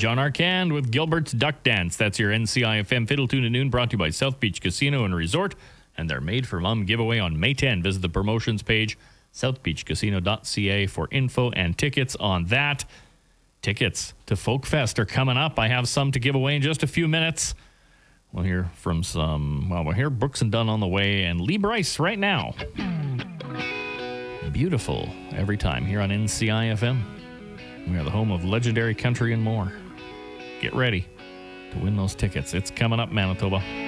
John Arcand with Gilbert's Duck Dance. That's your NCIFM Fiddle Tune at Noon, brought to you by South Beach Casino and Resort and their Made for Mom giveaway on May 10. Visit the promotions page, southbeachcasino.ca, for info and tickets on that. Tickets to Folkfest are coming up. I have some to give away in just a few minutes. We'll hear from we'll hear Brooks and Dunn on the way, and Lee Brice right now. Beautiful every time here on NCIFM. We are the home of legendary country and more. Get ready to win those tickets. It's coming up, Manitoba.